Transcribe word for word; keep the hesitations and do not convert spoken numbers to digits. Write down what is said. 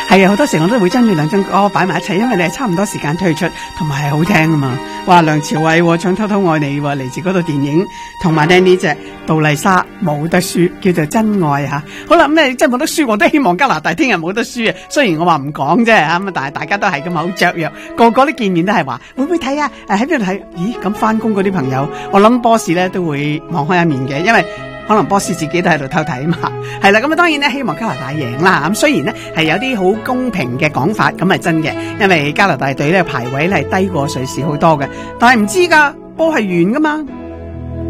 係啊，好多時我都會將呢兩張歌擺埋一齊，因為你係差唔多時間推出，同埋係好聽啊嘛。哇，梁朝偉唱偷偷愛你嚟自嗰套電影，同埋呢呢隻杜麗莎冇得輸，叫做真愛吓。好啦，咁你真係冇得輸，我都希望加拿大聽日冇得輸啊。雖然我話唔講啫吓，咁但係大家都係咁好雀躍，個個都見面都係話會唔會睇啊？誒喺邊度睇？咦，咁翻工嗰啲朋友，我諗 boss 咧都會望開一面嘅，因為可能 boss 自己都喺度偷睇啊嘛。係啦，咁啊當然咧希望加拿大贏啦。咁雖然咧係有啲好公平嘅講法，咁係真嘅，因為加拿大隊咧排位咧係低過瑞士好多嘅，但係唔知噶，波係圓噶嘛。